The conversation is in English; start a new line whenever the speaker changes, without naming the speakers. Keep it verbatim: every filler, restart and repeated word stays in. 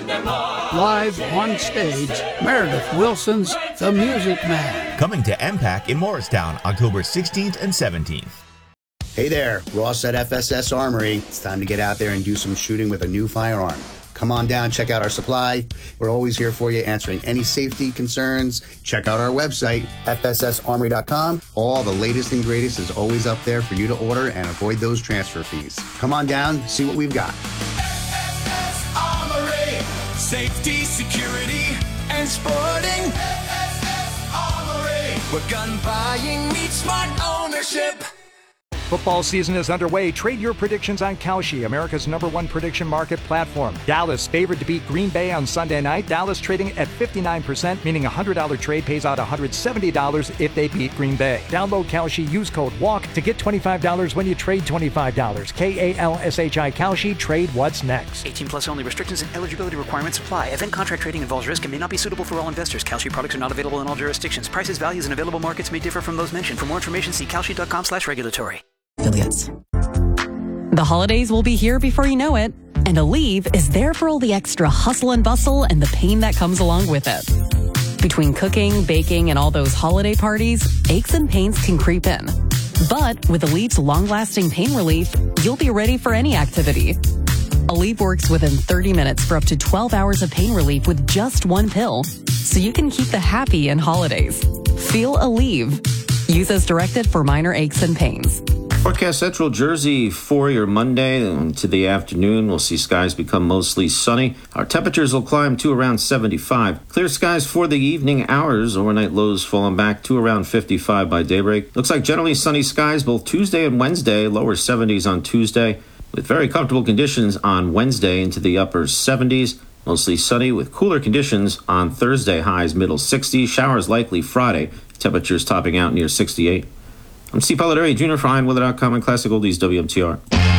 Live on stage, Meredith Wilson's The Music Man.
Coming to M PAC in Morristown, October sixteenth and seventeenth.
Hey there, Ross at F S S Armory. It's time to get out there and do some shooting with a new firearm. Come on down, check out our supply. We're always here for you, answering any safety concerns. Check out our website, F S S armory dot com. All the latest and greatest is always up there for you to order and avoid those transfer fees. Come on down, see what we've got.
F S S Armory. Safety, security, and sporting. F S S Armory. Where gun buying meets smart ownership.
Football season is underway. Trade your predictions on Kalshi, America's number one prediction market platform. Dallas favored to beat Green Bay on Sunday night. Dallas trading at fifty-nine percent, meaning a one hundred dollars trade pays out one hundred seventy dollars if they beat Green Bay. Download Kalshi, use code WALK to get twenty-five dollars when you trade twenty-five dollars. K A L S H I Kalshi, trade what's next.
eighteen plus only. Restrictions and eligibility requirements apply. Event contract trading involves risk and may not be suitable for all investors. Kalshi products are not available in all jurisdictions. Prices, values, and available markets may differ from those mentioned. For more information, see kalshi dot com slash regulatory.
Affiliates. The holidays will be here before you know it, and Aleve is there for all the extra hustle and bustle and the pain that comes along with it. Between cooking, baking, and all those holiday parties, aches and pains can creep in. But with Aleve's long-lasting pain relief, you'll be ready for any activity. Aleve works within thirty minutes for up to twelve hours of pain relief with just one pill, so you can keep the happy in holidays. Feel Aleve. Use as directed for minor aches and pains.
Forecast Central Jersey for your Monday into the afternoon. We'll see skies become mostly sunny. Our temperatures will climb to around seventy-five. Clear skies for the evening hours. Overnight lows falling back to around fifty-five by daybreak. Looks like generally sunny skies both Tuesday and Wednesday. Lower seventies on Tuesday with very comfortable conditions on Wednesday into the upper seventies. Mostly sunny with cooler conditions on Thursday. Highs middle sixties. Showers likely Friday. Temperatures topping out near sixty-eight. I'm Steve Polidori, Junior for Iron Weather dot com and Classic Oldies W M T R.